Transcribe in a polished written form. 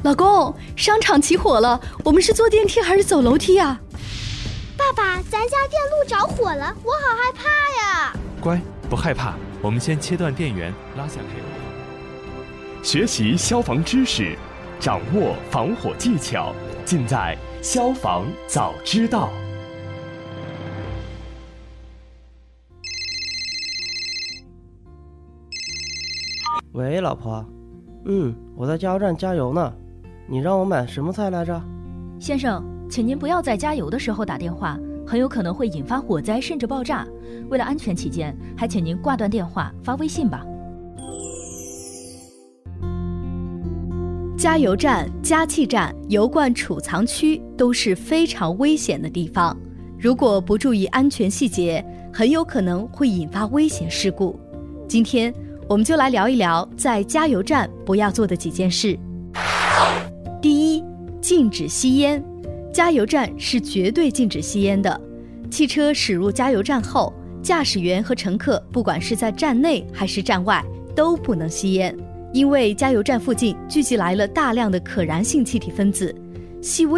老公，商场起火了，我们是坐电梯还是走楼梯啊？ 爸爸，咱家电路着火了，我好害怕呀！ 乖，不害怕，我们先切断电源，拉下配合。 学习消防知识，掌握防火技巧，尽在消防早知道。 喂，老婆。我在加油站加油呢。你让我买什么菜来着？ 先生，请您不要在加油的时候打电话，很有可能会引发火灾甚至爆炸。为了安全起见，还请您挂断电话，发微信吧。 加油站、加气站、油罐储藏区都是非常危险的地方，如果不注意安全细节，很有可能会引发危险事故。今天我们就来聊一聊在加油站不要做的几件事。第一，禁止吸烟。加油站是绝对禁止吸烟的。汽车驶入加油站后，驾驶员和乘客不管是在站内还是站外都不能吸烟，因为加油站附近聚集来了大量的可燃性气体分子，细微